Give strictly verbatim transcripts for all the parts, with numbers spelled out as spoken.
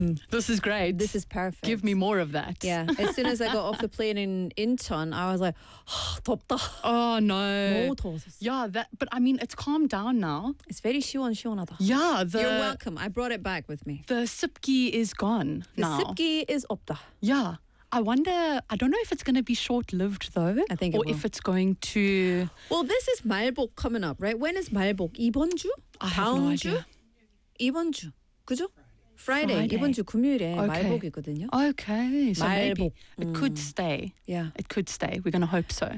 This is great. This is perfect. Give me more of that. Yeah. As soon as I got off the plane in Incheon, I was like, 덥다. Oh no. 너무 더웠었어. Yeah, that. But I mean, it's calmed down now. It's very 시원시원하다. Yeah, the You're welcome. I brought it back with me. the 습기 is gone The now. 습기 is 없다. Yeah. I wonder, I don't know if it's going to be short-lived though. I think it Or will. if it's going to... Well, this is 말복 coming up, right? When is 말복? 이번 주? I have no 다음 주? idea. 이번 주. 그죠? Friday. Friday. 이번 주 금요일에 Okay. 말복이거든요. Okay, so maybe 말복. it could stay. Yeah. It could stay. We're going to hope so.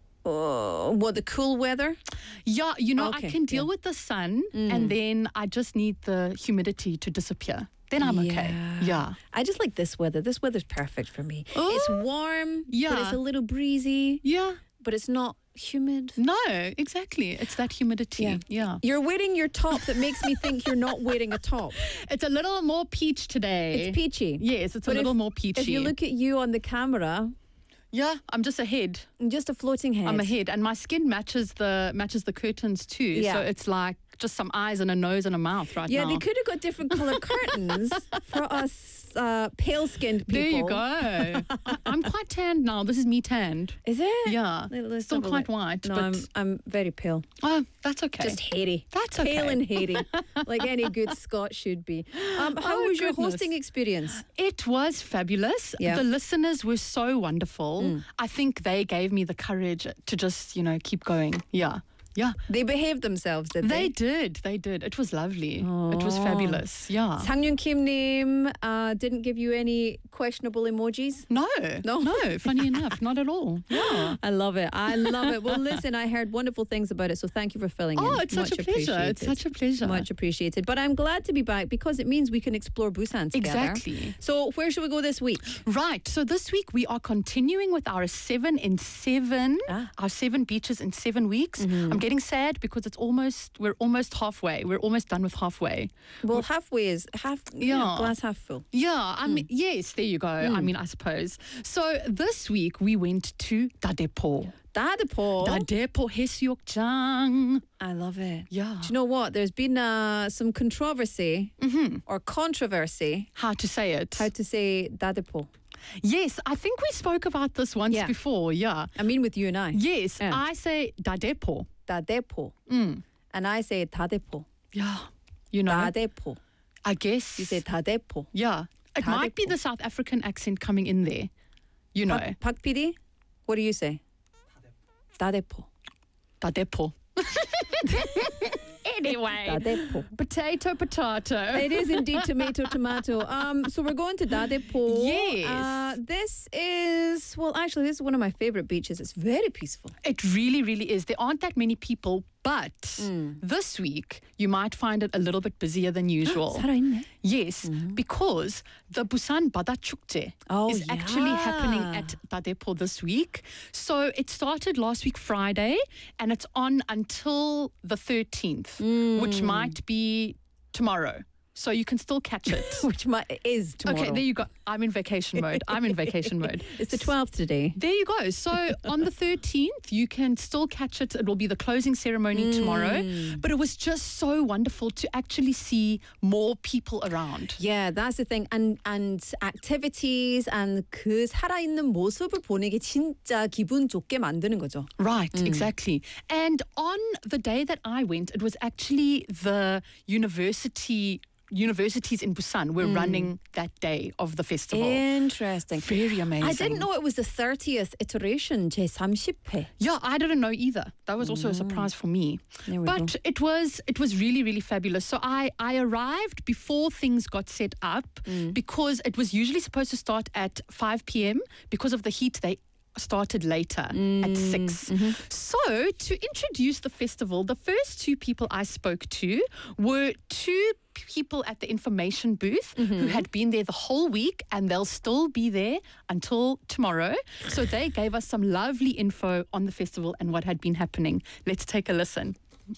Uh, what, the cool weather? Yeah, you know, Okay, I can deal yeah. with the sun and then I just need the humidity to disappear. Then I'm okay. Yeah. I just like this weather. This weather's perfect for me. Oh. It's warm, but Yeah. it's a little breezy, Yeah. but it's not humid. No, exactly. It's that humidity. Yeah. Yeah. You're wearing your top that makes me think you're not wearing a top. It's a little more peach today. It's peachy. Yes, it's But a little if- more peachy. If you look at you on the camera, yeah, I'm just ahead. just a floating head. I'm ahead, and my skin matches the matches the curtains too. Yeah. So it's like just some eyes and a nose and a mouth right Yeah, now. they could have got different color curtains for us uh, pale-skinned people. There you go. I- I'm quite tanned now. This is me tanned. Is it? Yeah, Let- let's still have a quite look. white, No, but I'm I'm very pale. oh, that's okay. Just hairy. That's Pale okay. and hairy, like any good Scot should be. Um, how Oh, was your goodness. hosting experience? It was fabulous. Yeah. The listeners were so wonderful. I think they gave me the courage to just, you know, keep going. Yeah. Yeah. They behaved themselves, did They they? did. They did. It was lovely. It was fabulous. Yeah. Sangyun Kim Nim uh, didn't give you any questionable emojis. No. No? No. Funny enough. Not at all. Yeah. I love it. I love it. Well, listen, I heard wonderful things about it, so thank you for filling in. Oh, it's Much such a pleasure. It's appreciated. such a pleasure. Much appreciated. But I'm glad to be back because it means we can explore Busan together. Exactly. So where should we go this week? Right. So this week we are continuing with our seven in seven, Ah. our seven beaches in seven weeks. I'm getting sad because it's almost, we're almost halfway. We're almost done with halfway. Well, halfway is half, you know, Yeah. glass half full. Yeah, I mean, yes, there you go. I mean, I suppose. So this week we went to Dadepo. Dadepo. Dadepo Heseokjang. I love it. Yeah. Do you know what? There's been uh, some controversy or controversy How to say it? how to say Dadepo. Yes, I think we spoke about this once Yeah. before. Yeah. I mean, with you and I. Yes, Yeah. I say Dadepo. Dadepo. Mm. And I say Dadepo. Yeah. You know, Dadepo. I guess. You say Dadepo. yeah. It might be Dadepo. the South African accent coming in there. You know, Pak, Pak P D, what do you say? Dadepo. Dadepo. Anyway, Dadepo. potato, potato. It is indeed tomato, tomato. Um, so we're going to Dadepo. Yes. Uh, this is, well, actually, this is one of my favorite beaches. It's very peaceful. It really, really is. There aren't that many people, but this week you might find it a little bit busier than usual. 살아있네. Yes, because the Busan Bada Chukje Oh, is actually happening yeah. at Dadepo this week. So it started last week Friday and it's on until the thirteenth, which might be tomorrow. So you can still catch it. Which my, is tomorrow. Okay, there you go. I'm in vacation mode. I'm in vacation mode. It's the twelfth today. There you go. So on the thirteenth, you can still catch it. It will be the closing ceremony tomorrow. But it was just so wonderful to actually see more people around. Yeah, that's the thing. And and activities and 그 살아있는 모습을 보는 게 진짜 기분 좋게 만드는 거죠. Right, exactly. And on the day that I went, it was actually the university universities in Busan were running that day of the festival. Interesting. Very amazing. I didn't know it was the thirtieth iteration, 제삼십 회. Yeah, I didn't know either. That was also a surprise for me. There we but go. it was it was really, really fabulous. So I, I arrived before things got set up because it was usually supposed to start at five p.m. Because of the heat, they started later at six. So to introduce the festival, the first two people I spoke to were two people at the information booth who had been there the whole week and they'll still be there until tomorrow. So they gave us some lovely info on the festival and what had been happening. Let's take a listen.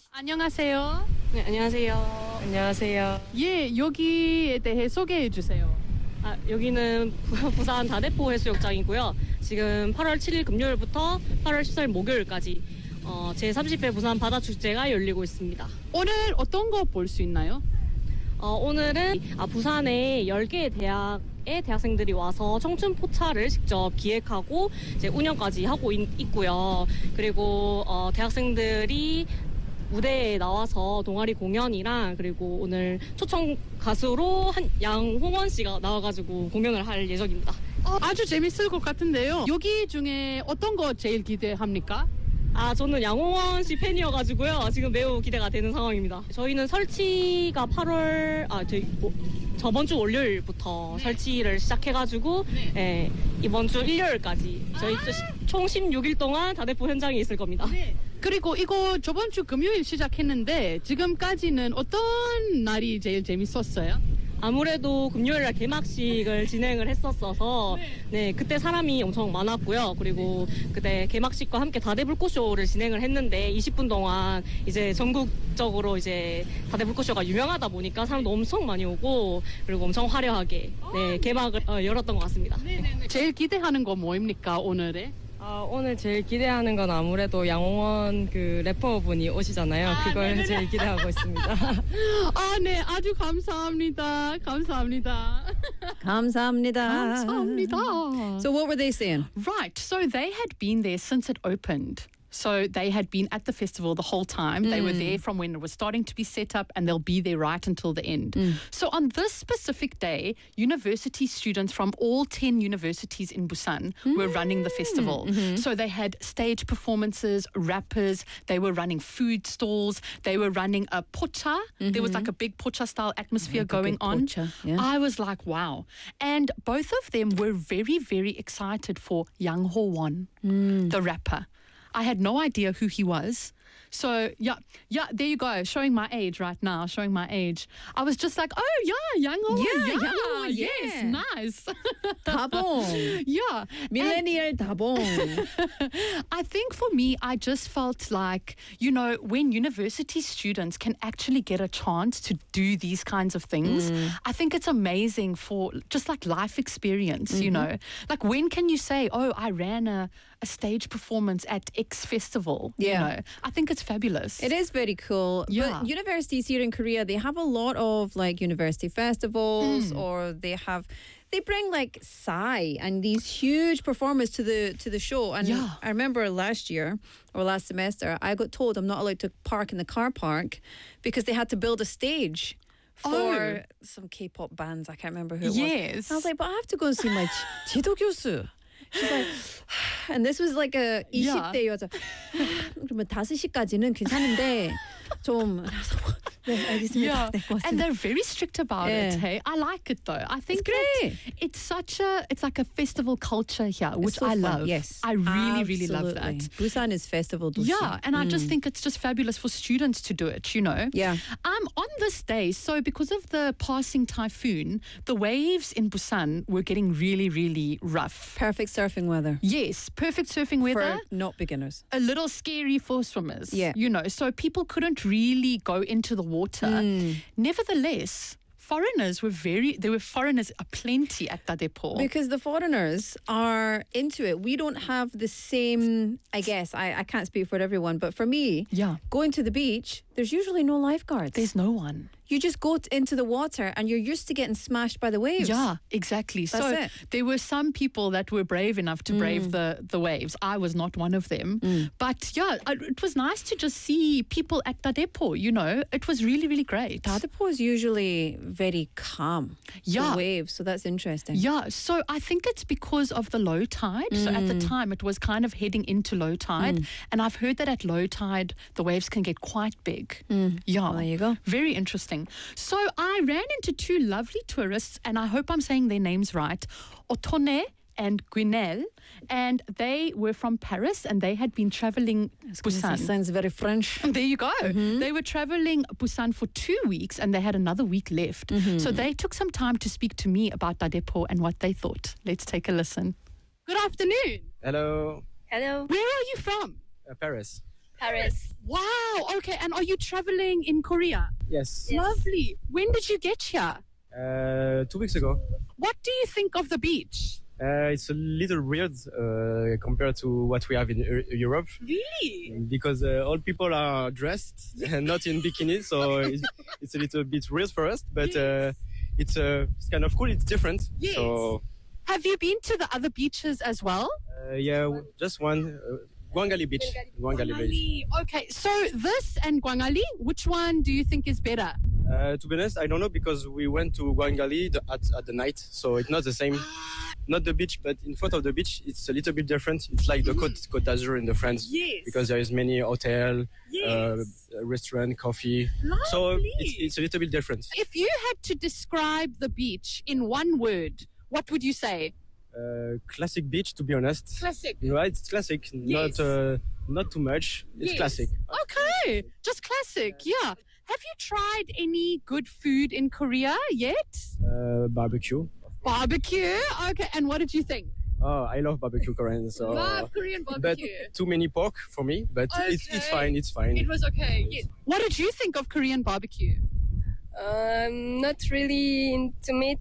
안녕하세요. 네, 안녕하세요. 안녕하세요. 예, 여기에 대해 소개해 주세요. 아, 여기는 부- 부산 다대포 해수욕장이고요. 지금 팔월 칠일 금요일부터 팔월 십사일 목요일까지 어, 제삼십 회 부산 바다축제가 열리고 있습니다. 오늘 어떤 거 볼 수 있나요? 어, 오늘은 아, 부산의 열 개의 대학의 대학생들이 와서 청춘 포차를 직접 기획하고 이제 운영까지 하고 있, 있고요. 그리고 어, 대학생들이 무대에 나와서 동아리 공연이랑 그리고 오늘 초청 가수로 한 양홍원 씨가 나와가지고 공연을 할 예정입니다. 어, 아주 재밌을 것 같은데요. 여기 중에 어떤 거 제일 기대합니까? 아, 저는 양홍원 씨 팬이어가지고요. 지금 매우 기대가 되는 상황입니다. 저희는 설치가 팔월, 아, 저희, 뭐, 저번 주 월요일부터 네. 설치를 시작해가지고, 네. 예, 이번 주 일요일까지 저희 아~ 총 십육 일 동안 다대포 현장에 있을 겁니다. 네. 그리고 이거 저번 주 금요일 시작했는데, 지금까지는 어떤 날이 제일 재밌었어요? 아무래도 금요일날 개막식을 진행을 했었어서 네 그때 사람이 엄청 많았고요. 그리고 그때 개막식과 함께 다대불꽃쇼를 진행을 했는데 이십 분 동안 이제 전국적으로 이제 다대불꽃쇼가 유명하다 보니까 사람도 엄청 많이 오고 그리고 엄청 화려하게 네 개막을 어, 열었던 것 같습니다. 네네네. 제일 기대하는 거 뭐입니까 오늘에? 아, 오늘 제일 기대하는 건 아무래도 양홍원 그 래퍼분이 오시잖아요. 아, 그걸 네네네. 제일 기대하고 있습니다. 아, 네, 아주 감사합니다. 감사합니다. 감사합니다. 감사합니다. So what were they saying? Right, so they had been there since it opened. So they had been at the festival the whole time. Mm. They were there from when it was starting to be set up and they'll be there right until the end. Mm. So on this specific day, university students from all ten universities in Busan mm. were running the festival. Mm-hmm. So they had stage performances, rappers, they were running food stalls, they were running a pocha. Mm-hmm. There was like a big pocha style atmosphere yeah, going on. Pocha, yeah. I was like, wow. And both of them were very, very excited for Yang Ho Won, mm. the rapper. I had no idea who he was. So, yeah, yeah, there you go. Showing my age right now, showing my age. I was just like, oh, yeah, Yang Ho Won. Yeah, yeah, Yang Ho Won, yes, yeah. nice. 다봉. Yeah. Millennial 다봉. I think for me, I just felt like, you know, when university students can actually get a chance to do these kinds of things, mm. I think it's amazing for just like life experience, mm-hmm. you know. Like when can you say, oh, I ran a, a stage performance at X festival? Yeah. You know, I think it's fabulous. It is very cool. Yeah. But universities here in Korea, they have a lot of like university festivals Mm. or they have they bring like Psy and these huge performers to the to the show. And Yeah. I remember last year or last semester, I got told I'm not allowed to park in the car park because they had to build a stage for Oh. some K-pop bands. I can't remember who it Yes. was. I was like, but I have to go and see my 지- 지도 교수. She's like, and this was like a Yeah. 이십 대 여자. 그러면 다섯 시까지는 괜찮은데 좀 네, 알겠습니다. Yeah, 네, 고맙습니다. and they're very strict about Yeah. it. Hey, I like it though. I think It's great. that it's such a, it's like a festival culture here, which so I fun, love. yes. I really, really love Absolutely. that. Busan is festival 도시. Yeah, and I just think it's just fabulous for students to do it, you know. Yeah. Um, on this day, so because of the passing typhoon, the waves in Busan were getting really, really rough. Perfect surfing weather. Yes, perfect surfing weather. For not beginners. A little scary for swimmers. Yeah. You know, so people couldn't really go into the water. Mm. Nevertheless, foreigners were very, there were foreigners aplenty at Dadepo. Because the foreigners are into it. We don't have the same, I guess, I, I can't speak for everyone, but for me, Yeah. going to the beach, there's usually no lifeguards. There's no one. You just go t- into the water and you're used to getting smashed by the waves. Yeah, exactly. That's so it. there were some people that were brave enough to brave the, the waves. I was not one of them. But yeah, I- it was nice to just see people at Dadepo, you know. It was really, really great. Dadepo is usually very calm. Yeah. The waves, so that's interesting. Yeah, so I think it's because of the low tide. So at the time, it was kind of heading into low tide. And I've heard that at low tide, the waves can get quite big. Yeah. Well, there you go. Very interesting. So I ran into two lovely tourists, and I hope I'm saying their names right, Otone and Guinel, and they were from Paris, and they had been traveling Busan. Sounds very French. There you go. They were traveling Busan for two weeks and they had another week left. So they took some time to speak to me about Dadepo and what they thought. Let's take a listen. Good afternoon. Hello, Hello, Where are you from? uh, Paris. Paris. Wow. Okay. And are you traveling in Korea? Yes. Yes. Lovely. When did you get here? Uh, two weeks ago. What do you think of the beach? Uh, it's a little weird uh, compared to what we have in Eu- Europe. Really? Because uh, all people are dressed and not in bikinis, so it's, it's a little bit weird for us. But uh, it's, uh, it's kind of cool. It's different. Yes. So Have you been to the other beaches as well? uh, yeah, just one. Uh, Guangali Beach. Guangali Beach. Okay, so this and Guangali, which one do you think is better? Uh, to be honest, I don't know because we went to Guangali the, at, at the night, so it's not the same. Not the beach, but in front of the beach, it's a little bit different. It's like the Côte, Côte d'Azur in the France, Yes. because there is many hotel, Yes. uh, restaurant, coffee. So it's, it's a little bit different. If you had to describe the beach in one word, what would you say? Uh, classic beach, to be honest. Classic. Right, it's classic. Yes. Not uh, not too much. It's Yes. classic. Okay, just classic, yeah. Have you tried any good food in Korea yet? Uh, barbecue. Barbecue? Okay, and what did you think? Oh, I love barbecue Korean. So, Love Korean but barbecue. too many pork for me. But it's it's Okay. fine. It's fine. It was okay. Yes. What did you think of Korean barbecue? Um, not really into meat,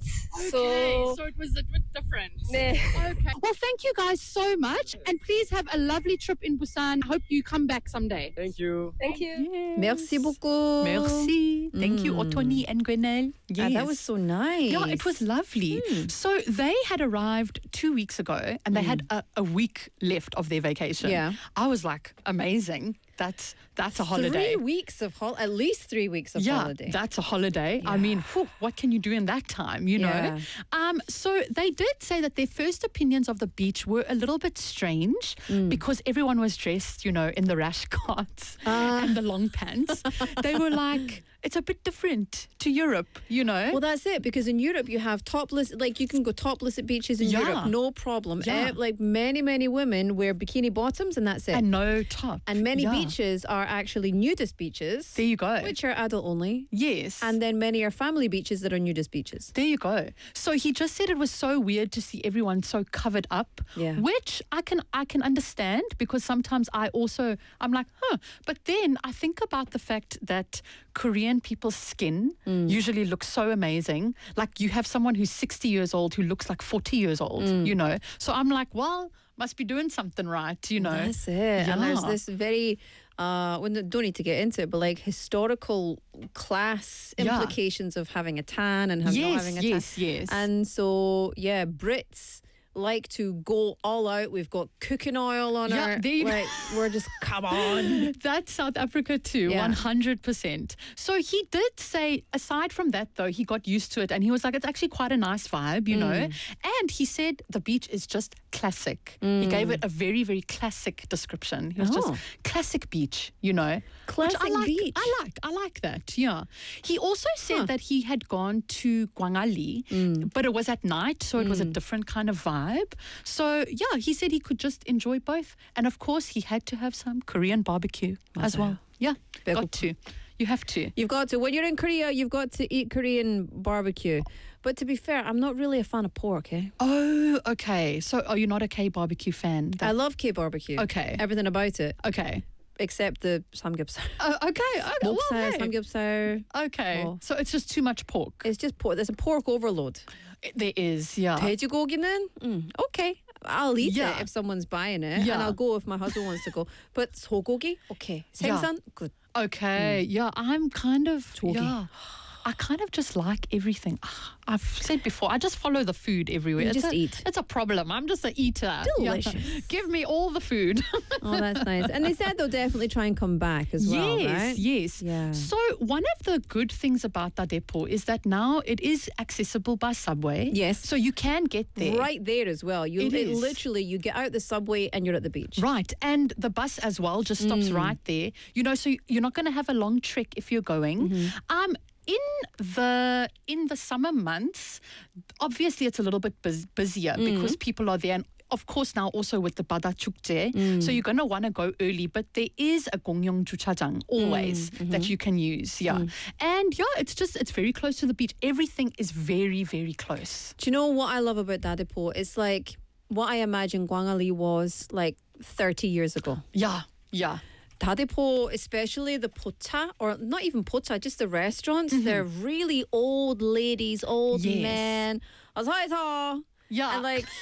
so so it was a bit different. 네. Okay. Well, thank you guys so much, and please have a lovely trip in Busan. I hope you come back someday. Thank you. Thank you. Merci beaucoup. Merci. Thank you, Mm. Otoni and Gwenelle. Ah, that was so nice. Yeah, it was lovely. So they had arrived two weeks ago and they had a, a week left of their vacation. Yeah. I was like, amazing. That's that's a holiday. Three weeks of hol- at least three weeks of yeah, holiday. that's a holiday. I mean, whew, what can you do in that time, you know? Yeah. Um, so they did say that their first opinions of the beach were a little bit strange because everyone was dressed, you know, in the rash guards and the long pants. They were like, it's a bit different to Europe, you know? Well, that's it, because in Europe you have topless, like you can go topless at beaches in Yeah. Europe, no problem. Yeah. Eh, like many, many women wear bikini bottoms and that's it. and no top. And many Yeah. beaches are actually nudist beaches, There you go. which are adult only. Yes. And then many are family beaches that are nudist beaches. There you go. So he just said it was so weird to see everyone so covered up, Yeah. which I can I can understand because sometimes I also I'm like, huh. But then I think about the fact that Korean people's skin Mm. usually looks so amazing. Like you have someone who's sixty years old who looks like forty years old, Mm. you know. So I'm like, well, must be doing something right, you know. That's it. And there's Yeah. this very, uh, we don't need to get into it, but like historical class Yeah. implications of having a tan and having, not Yes, having a yes, tan. yes. And so, yeah, Brits like to go all out. We've got cooking oil on Yeah, our, there you go. like, we're just, come on. That's South Africa too, Yeah. one hundred percent. So he did say, aside from that though, he got used to it and he was like, it's actually quite a nice vibe, you know. And he said the beach is just classic. He gave it a very, very classic description. He was Oh. just classic beach, you know. Classic Which I like, beach. I like, I like that, yeah. He also said that he had gone to Guangali, but it was at night, so it was a different kind of vibe. So yeah, he said he could just enjoy both. And of course, he had to have some Korean barbecue as well. Yeah, got to. You have to. You've got to, when you're in Korea, you've got to eat Korean barbecue. But to be fair, I'm not really a fan of pork, eh? Oh, okay. So are you not a K barbecue fan? I love K barbecue. Okay. Everything about it, Okay. except the samgyeopsal. Oh, okay. Okay. well, Mopsal, hey. samgyeopsal. Okay. Oh. So it's just too much pork. It's just pork. There's a pork overload. There is, yeah. 돼지고기는, mm, okay. I'll eat Yeah. it if someone's buying it. Yeah. And I'll go if my husband wants to go. But 소고기, okay. 생선, good. Okay. Yeah, I'm kind of. 조기. Yeah. I kind of just like everything. Ah, I've said before, I just follow the food everywhere. You it's just a, eat. It's a problem. I'm just an eater. Yeah. Delicious. Give me all the food. Oh, that's nice. And they said they'll definitely try and come back as well, yes, right? yes. Yeah. So one of the good things about Dadepo is that now it is accessible by subway. Yes. So you can get there. Right there as well. You It it is. literally, you get out the subway and you're at the beach. Right. And the bus as well just stops Mm. right there. You know, so you're not going to have a long trek if you're going. Mm-hmm. Um, in the in the summer months, obviously it's a little bit bus- busier Mm. because people are there. And of course, now also with the Bada Chukje, Mm. so you're going to want to go early, but there is a Gongyong Juchajang always Mm, mm-hmm. that you can use. Yeah. And yeah, it's just, it's very close to the beach. Everything is very, very close. Do you know what I love about Dadepo? It's like what I imagine Gwangali was like thirty years ago. Yeah. Yeah. Dadepo, especially the pocha, or not even pocha, just the restaurants, they're really old ladies, old Yes. men. 어서 Yeah. And like,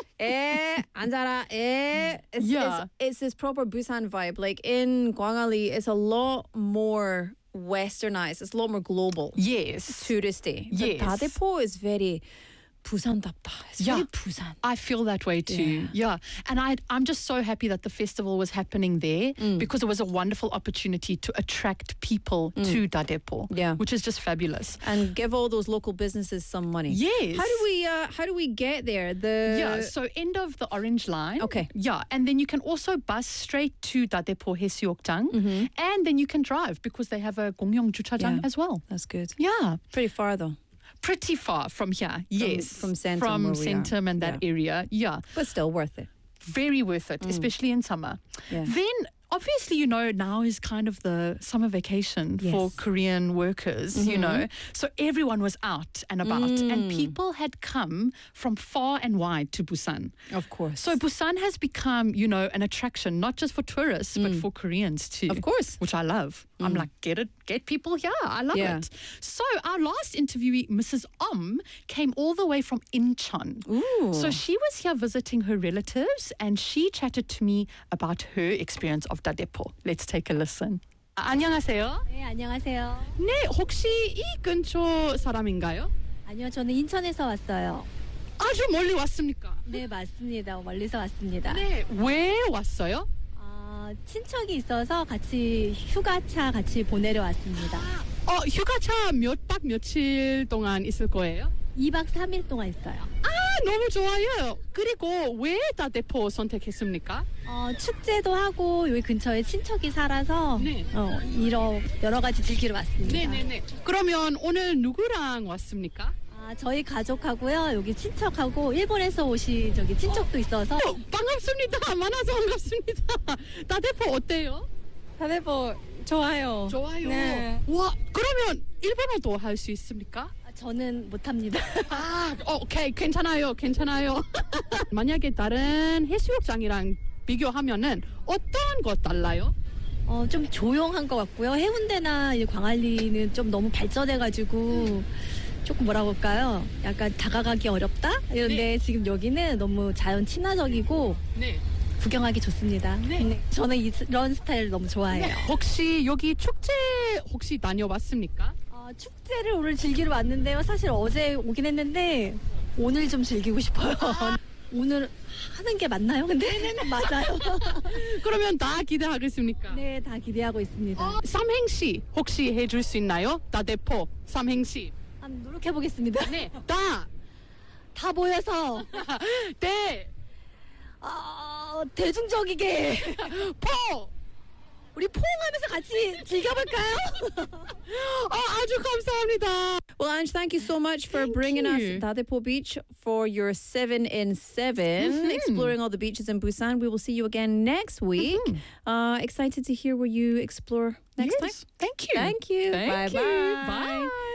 에 앉아라. 에. It's, Yeah. it's, it's this proper Busan vibe. Like in Gwangali, it's a lot more westernized. It's a lot more global. Yes. touristy. Yes. But 다대포 is very 부산답다. It's Yeah. very Busan. I feel that way too. Yeah. And I, I'm just so happy that the festival was happening there Mm. because it was a wonderful opportunity to attract people to Dadepo, Yeah. which is just fabulous. And give all those local businesses some money. Yes. How do we uh, how do we get there? The Yeah, so end of the orange line. Okay. Yeah, and then you can also bus straight to Dadepo Hesuokjang, and then you can drive because they have a Gongyeong Juchajang Yeah. as well. That's good. Yeah, Pretty far though. pretty far from here. yes, from Centum from where we are. Centum and that Yeah. area. Yeah, But still worth it. very worth it, especially in summer. Yeah. Then. Obviously, you know, now is kind of the summer vacation for Yes. Korean workers, you know. So everyone was out and about, and people had come from far and wide to Busan. Of course. So Busan has become, you know, an attraction, not just for tourists, but for Koreans too. Of course. Which I love. I'm like, get it, get people here. I love Yeah. it. So our last interviewee, Missus Om, came all the way from Incheon. Ooh. So she was here visiting her relatives and she chatted to me about her experience of Dadepo. Let's take a listen. 안녕하세요. 네, 안녕하세요. 네, 혹시 이 근처 사람인가요? 아니요, 저는 인천에서 왔어요. 아주 멀리 왔습니까? 네, 맞습니다. 멀리서 왔습니다. 네, 왜 왔어요? 아, 친척이 있어서 같이 휴가차 같이 보내려 왔습니다. 어, 휴가차 몇 박 며칠 동안 있을 거예요? 이 박 삼 일 동안 있어요. 아, 너무 좋아요. 그리고 왜 다대포 선택했습니까? 어, 축제도 하고 여기 근처에 친척이 살아서 네. 어, 이러, 여러 가지 즐기러 왔습니다. 네네네. 그러면 오늘 누구랑 왔습니까? 아, 저희 가족하고요. 여기 친척하고 일본에서 오신 저기 친척도 있어서 어, 반갑습니다. 만나서 반갑습니다. 다대포 어때요? 다대포 좋아요. 좋아요. 네. 와, 그러면 일본어도 할 수 있습니까? 아, 저는 못합니다. 아, 어, 오케이. 괜찮아요. 괜찮아요. 만약에 다른 해수욕장이랑 비교하면은 어떤 것 달라요? 어, 좀 조용한 것 같고요. 해운대나 이 광안리는 좀 너무 발전해가지고 조금 뭐라고 할까요? 약간 다가가기 어렵다? 이런데 지금 여기는 너무 자연 친화적이고 네. 구경하기 좋습니다. 네. 저는 이- 이런 스타일 너무 좋아해요. 혹시 여기 축제 혹시 다녀봤습니까? 어, 축제를 오늘 즐기러 왔는데요. 사실 어제 오긴 했는데 오늘 좀 즐기고 싶어요. 오늘 하는 게 맞나요? 근데 맞아요. 그러면 다 기대하겠습니까? 네, 다 기대하고 있습니다. 삼행시 혹시 해줄 수 있나요? 다대포 삼행시. 한번 노력해 보겠습니다. 네. 다. 다 모여서 대. 어, 대중적이게 포. 우리 포옹하면서 같이 즐겨볼까요? 어, 아주 감사합니다. Well, Ange, thank you so much for Thank bringing you. us Dadepo Beach for your seven in seven, exploring all the beaches in Busan. We will see you again next week. Uh, excited to hear where you explore next time. Yes. Thank you. Thank you. Thank Bye you. bye. Bye.